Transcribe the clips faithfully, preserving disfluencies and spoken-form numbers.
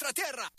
tierra, tierra.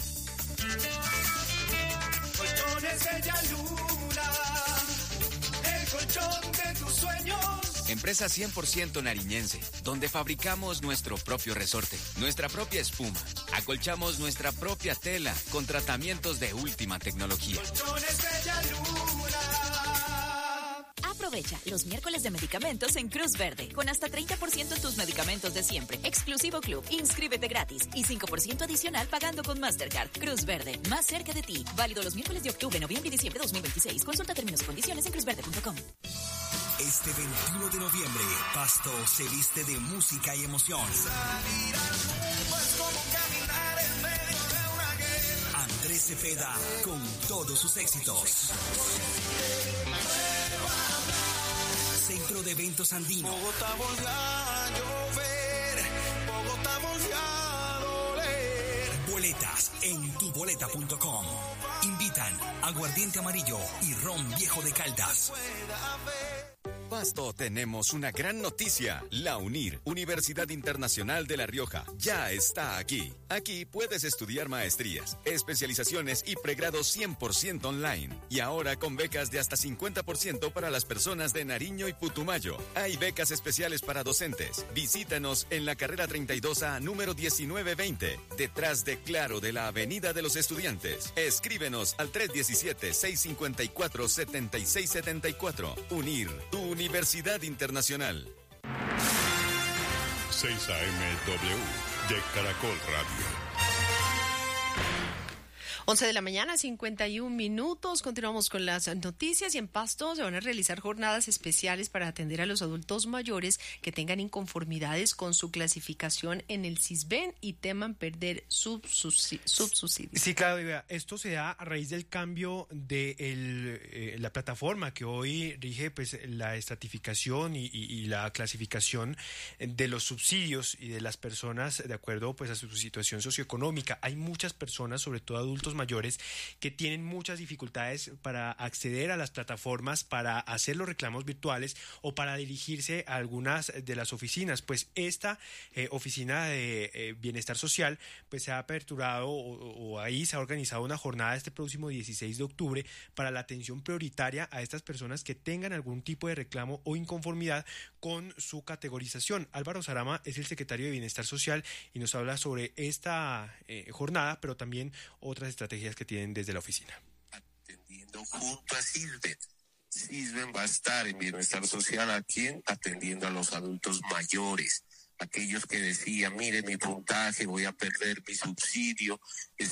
Colchones Bella Luna, el colchón de tus sueños. Empresa cien por ciento nariñense, donde fabricamos nuestro propio resorte, nuestra propia espuma. Acolchamos nuestra propia tela con tratamientos de última tecnología. Colchones Bella Luna. Aprovecha los miércoles de medicamentos en Cruz Verde, con hasta treinta por ciento en tus medicamentos de siempre. Exclusivo Club, inscríbete gratis y cinco por ciento adicional pagando con Mastercard. Cruz Verde, más cerca de ti. Válido los miércoles de octubre, noviembre y diciembre de dos mil veintiséis. Consulta términos y condiciones en cruz verde punto com. Este veintiuno de noviembre, Pasto se viste de música y emoción. Salir al mundo es como caminar en medio de una guerra. Andrés Cepeda con todos sus éxitos. Centro de Eventos Andino. Bogotá volvió a llover, Bogotá volvió a doler. Boletas en tu boleta punto com. Invitan Aguardiente Amarillo y Ron Viejo de Caldas. Pasto, tenemos una gran noticia. La UNIR, Universidad Internacional de La Rioja, ya está aquí. Aquí puedes estudiar maestrías, especializaciones y pregrados cien por ciento online. Y ahora con becas de hasta cincuenta por ciento para las personas de Nariño y Putumayo. Hay becas especiales para docentes. Visítanos en la carrera treinta y dos A, número diecinueve veinte, detrás de Claro de la Avenida de los Estudiantes. Escríbenos al tres uno siete, seis cinco cuatro, siete seis siete cuatro. UNIR, tu Universidad Internacional. seis A M W de Caracol Radio. once de la mañana, cincuenta y un minutos. Continuamos con las noticias y en Pasto se van a realizar jornadas especiales para atender a los adultos mayores que tengan inconformidades con su clasificación en el Sisbén y teman perder subsubsidios. Sí, claro, vea, esto se da a raíz del cambio de el, eh, la plataforma que hoy rige pues la estratificación y, y, y la clasificación de los subsidios y de las personas de acuerdo pues a su situación socioeconómica. Hay muchas personas, sobre todo adultos mayores, que tienen muchas dificultades para acceder a las plataformas, para hacer los reclamos virtuales o para dirigirse a algunas de las oficinas. Pues esta eh, oficina de eh, bienestar social pues se ha aperturado o, o ahí se ha organizado una jornada este próximo dieciséis de octubre para la atención prioritaria a estas personas que tengan algún tipo de reclamo o inconformidad con su categorización. Álvaro Sarama es el secretario de Bienestar Social y nos habla sobre esta eh, jornada, pero también otras estrategias que tienen desde la oficina. Atendiendo junto a Sisbén. Sisbén va a estar en Bienestar Social aquí atendiendo a los adultos mayores, aquellos que decían, mire mi puntaje, voy a perder mi subsidio,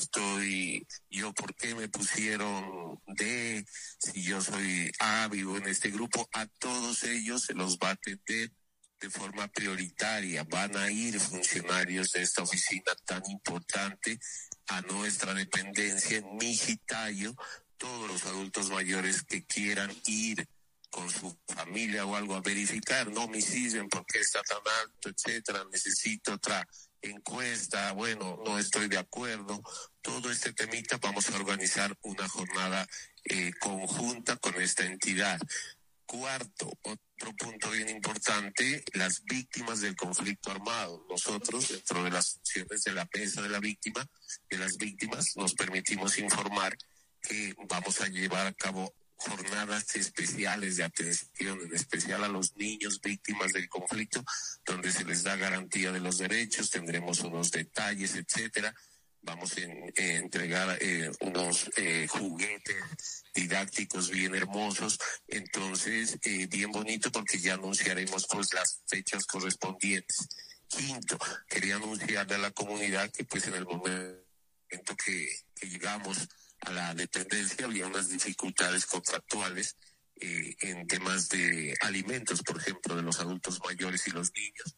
estoy, yo por qué me pusieron D, si yo soy A, vivo en este grupo. A todos ellos se los va a atender de forma prioritaria. Van a ir funcionarios de esta oficina tan importante a nuestra dependencia en Mijitayo, todos los adultos mayores que quieran ir con su familia o algo a verificar, no me sirven porque está tan alto, etcétera, necesito otra encuesta, bueno, no estoy de acuerdo. Todo este temita vamos a organizar una jornada eh, conjunta con esta entidad. Cuarto, otro punto bien importante, las víctimas del conflicto armado. Nosotros, dentro de las funciones de la mesa de la víctima, de las víctimas, nos permitimos informar que vamos a llevar a cabo jornadas especiales de atención, en especial a los niños víctimas del conflicto, donde se les da garantía de los derechos, tendremos unos detalles, etcétera. Vamos a en, eh, entregar eh, unos eh, juguetes didácticos bien hermosos, entonces eh, bien bonito porque ya anunciaremos pues las fechas correspondientes. Quinto, quería anunciarle a la comunidad que pues en el momento que, que llegamos a la dependencia había unas dificultades contractuales eh, en temas de alimentos, por ejemplo, de los adultos mayores y los niños.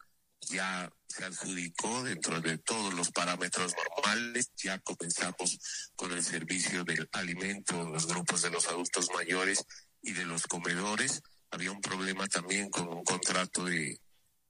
Ya se adjudicó dentro de todos los parámetros normales, ya comenzamos con el servicio del alimento en los grupos de los adultos mayores y de los comedores. Había un problema también con un contrato de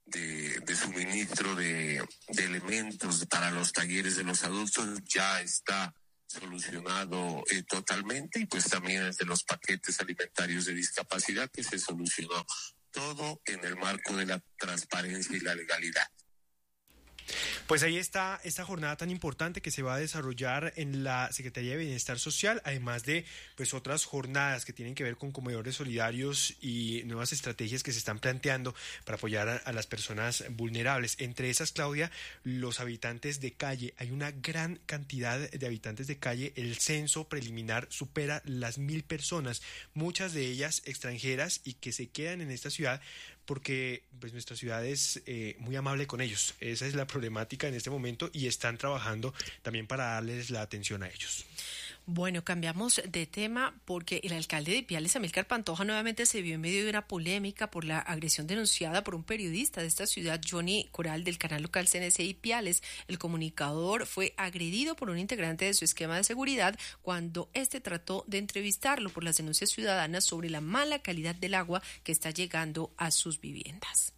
de, de suministro de, de elementos para los talleres de los adultos, ya está solucionado eh, totalmente, y pues también el de los paquetes alimentarios de discapacidad, que se solucionó todo en el marco de la transparencia y la legalidad. Pues ahí está esta jornada tan importante que se va a desarrollar en la Secretaría de Bienestar Social, además de pues otras jornadas que tienen que ver con comedores solidarios y nuevas estrategias que se están planteando para apoyar a, a las personas vulnerables. Entre esas, Claudia, los habitantes de calle. Hay una gran cantidad de habitantes de calle. El censo preliminar supera las mil personas, muchas de ellas extranjeras y que se quedan en esta ciudad porque pues nuestra ciudad es eh, muy amable con ellos. Esa es la problemática en este momento y están trabajando también para darles la atención a ellos. Bueno, cambiamos de tema porque el alcalde de Ipiales, Amílcar Pantoja, nuevamente se vio en medio de una polémica por la agresión denunciada por un periodista de esta ciudad, Johnny Coral, del canal local C N C Ipiales. El comunicador fue agredido por un integrante de su esquema de seguridad cuando este trató de entrevistarlo por las denuncias ciudadanas sobre la mala calidad del agua que está llegando a sus viviendas.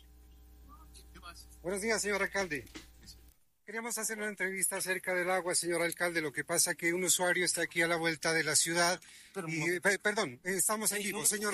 Buenos días, señor alcalde. Queríamos hacer una entrevista acerca del agua, señor alcalde. Lo que pasa es que un usuario está aquí a la vuelta de la ciudad. Pero, y, eh, perdón, estamos en vivo, señor.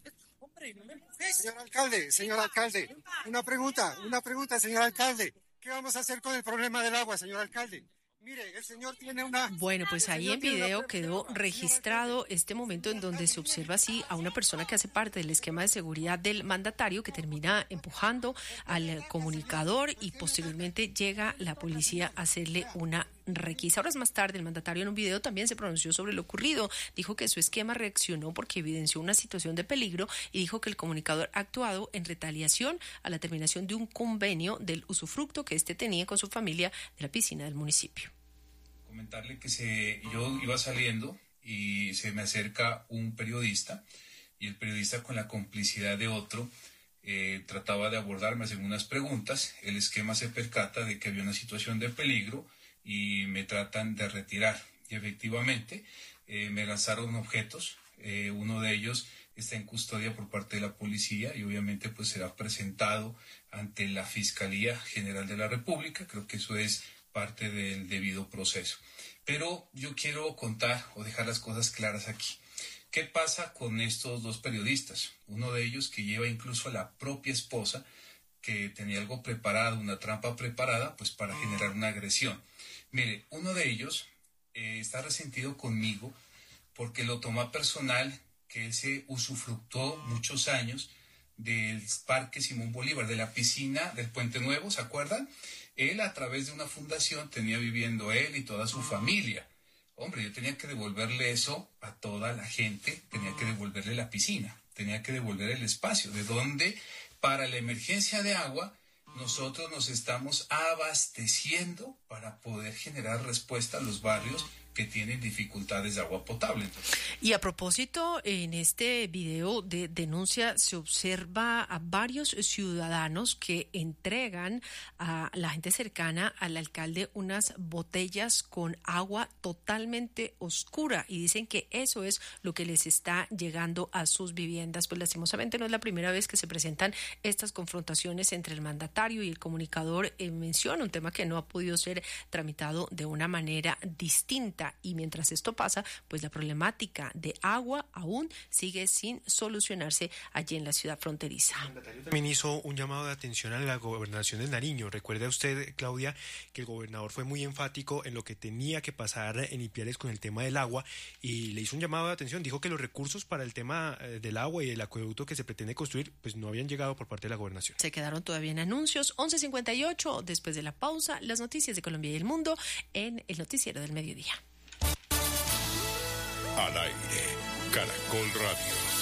Señor alcalde, señor alcalde, una pregunta, una pregunta, señor alcalde. ¿Qué vamos a hacer con el problema del agua, señor alcalde? Mire, el señor tiene una... Bueno, pues ahí en video quedó registrado este momento en donde se observa así a una persona que hace parte del esquema de seguridad del mandatario que termina empujando al comunicador y posteriormente llega la policía a hacerle una requisa. Horas más tarde, el mandatario en un video también se pronunció sobre lo ocurrido. Dijo que su esquema reaccionó porque evidenció una situación de peligro y dijo que el comunicador ha actuado en retaliación a la terminación de un convenio del usufructo que éste tenía con su familia de la piscina del municipio. Comentarle que se, yo iba saliendo y se me acerca un periodista y el periodista, con la complicidad de otro, eh, trataba de abordarme haciendo unas preguntas. El esquema se percata de que había una situación de peligro y me tratan de retirar. Y efectivamente eh, me lanzaron objetos. Eh, uno de ellos está en custodia por parte de la policía y obviamente pues será presentado ante la Fiscalía General de la República. Creo que eso es parte del debido proceso. Pero yo quiero contar o dejar las cosas claras aquí. ¿Qué pasa con estos dos periodistas? Uno de ellos que lleva incluso a la propia esposa, que tenía algo preparado, una trampa preparada, pues para generar una agresión. Mire, uno de ellos eh, está resentido conmigo porque lo toma personal, que él se usufructó muchos años del Parque Simón Bolívar, de la piscina del Puente Nuevo, ¿se acuerdan? Él, a través de una fundación, tenía viviendo él y toda su familia. Hombre, yo tenía que devolverle eso a toda la gente, tenía que devolverle la piscina, tenía que devolver el espacio, de donde para la emergencia de agua nosotros nos estamos abasteciendo para poder generar respuesta a los barrios que tienen dificultades de agua potable. Y a propósito, en este video de denuncia se observa a varios ciudadanos que entregan a la gente cercana al alcalde unas botellas con agua totalmente oscura y dicen que eso es lo que les está llegando a sus viviendas. Pues lastimosamente no es la primera vez que se presentan estas confrontaciones entre el mandatario y el comunicador. Eh, menciona un tema que no ha podido ser tramitado de una manera distinta. Y mientras esto pasa, pues la problemática de agua aún sigue sin solucionarse allí en la ciudad fronteriza. El mandatario también hizo un llamado de atención a la gobernación de Nariño. Recuerda usted, Claudia, que el gobernador fue muy enfático en lo que tenía que pasar en Ipiales con el tema del agua y le hizo un llamado de atención. Dijo que los recursos para el tema del agua y el acueducto que se pretende construir pues no habían llegado por parte de la gobernación. Se quedaron todavía en anuncios. once cincuenta y ocho, después de la pausa, las noticias de Colombia y el mundo en el noticiero del mediodía. Al aire, Caracol Radio.